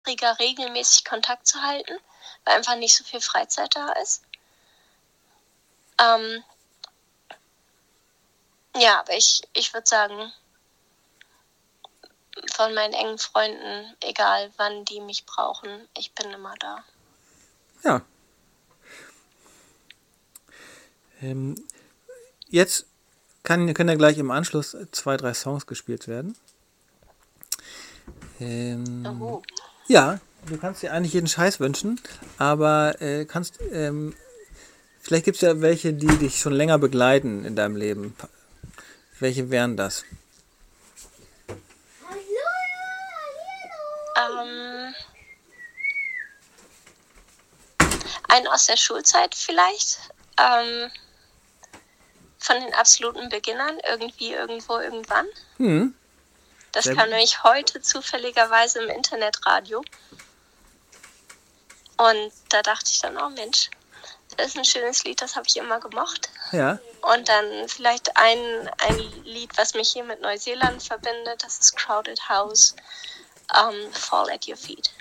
regelmäßig Kontakt zu halten, weil einfach nicht so viel Freizeit da ist. Ja, aber ich würde sagen, von meinen engen Freunden, egal wann die mich brauchen, ich bin immer da. Ja. Jetzt können ja gleich im Anschluss 2, 3 Songs gespielt werden. Ja, du kannst dir eigentlich jeden Scheiß wünschen, aber vielleicht gibt es ja welche, die dich schon länger begleiten in deinem Leben. Welche wären das? Einen aus der Schulzeit vielleicht. Von den absoluten Beginnern. Irgendwie, irgendwo, irgendwann. Das kam nämlich heute zufälligerweise im Internetradio. Und da dachte ich dann, oh Mensch, das ist ein schönes Lied, das habe ich immer gemocht. Ja. Und dann vielleicht ein Lied, was mich hier mit Neuseeland verbindet, das ist Crowded House, Fall at Your Feet.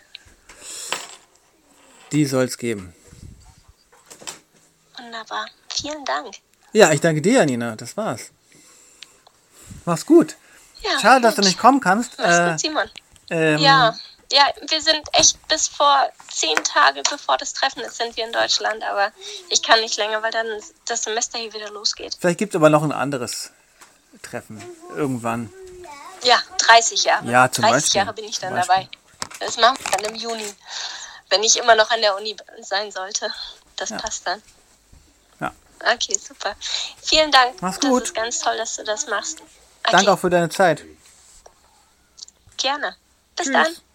Die soll's geben. Wunderbar. Vielen Dank. Ja, ich danke dir, Janina. Das war's. Mach's gut. Ja, schade, dass du nicht kommen kannst. Mach's gut, Simon. Ja, wir sind echt bis vor 10 Tage, bevor das Treffen ist, sind wir in Deutschland. Aber ich kann nicht länger, weil dann das Semester hier wieder losgeht. Vielleicht gibt's aber noch ein anderes Treffen. Irgendwann. Ja, 30 Jahre. Ja, zum 30 Beispiel. Jahre bin ich dann dabei. Das machen wir dann im Juni. Wenn ich immer noch an der Uni sein sollte. Das passt dann. Ja. Okay, super. Vielen Dank. Mach's gut. Das ist ganz toll, dass du das machst. Okay. Danke auch für deine Zeit. Gerne. Bis Tschüss. dann.